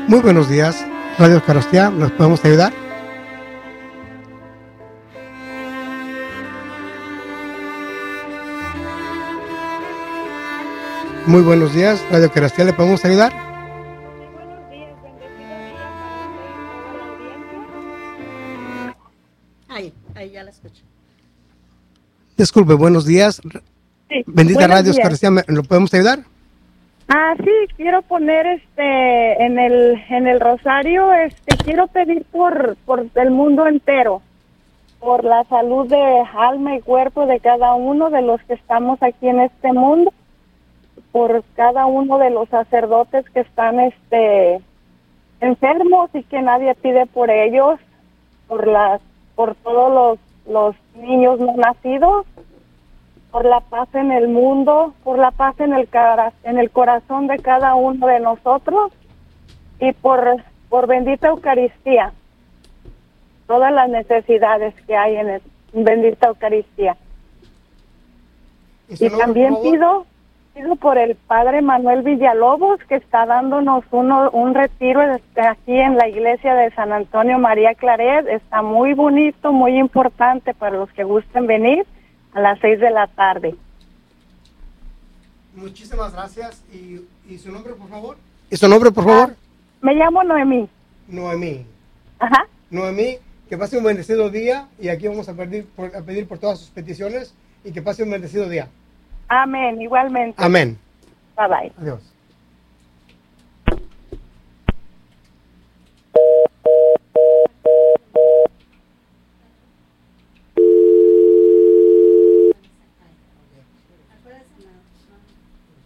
Muy buenos días, Radio Eucaristía, ¿nos podemos ayudar? Muy buenos días, Radio Eucaristía, ¿le podemos ayudar? Buenos días, bendecido día para usted y toda la audiencia. Ahí ya la escucho. Disculpe, buenos días. Sí, Bendita buenos Radio días. Eucaristía, ¿lo podemos ayudar? Sí, quiero poner en el rosario, quiero pedir por el mundo entero, por la salud de alma y cuerpo de cada uno de los que estamos aquí en este mundo, por cada uno de los sacerdotes que están enfermos y que nadie pide por ellos, por todos los niños no nacidos, por la paz en el mundo, por la paz en el corazón de cada uno de nosotros y por bendita Eucaristía, todas las necesidades que hay en bendita Eucaristía. Y también pido por el Padre Manuel Villalobos, que está dándonos un retiro aquí en la iglesia de San Antonio María Claret. Está muy bonito, muy importante para los que gusten venir a las 6 de la tarde. Muchísimas gracias. ¿Y su nombre, por favor? ¿Y su nombre, por favor? Me llamo Noemí. Noemí. Ajá. Noemí, que pase un bendecido día y aquí vamos a pedir por todas sus peticiones y que pase un bendecido día. Amén, igualmente. Amén. Bye bye. Adiós.